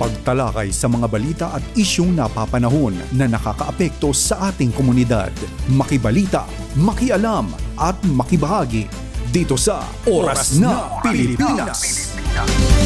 Pagtalakay sa mga balita at isyung napapanahon na nakakaapekto sa ating komunidad. Makibalita, makialam at makibahagi dito sa Oras na Pilipinas.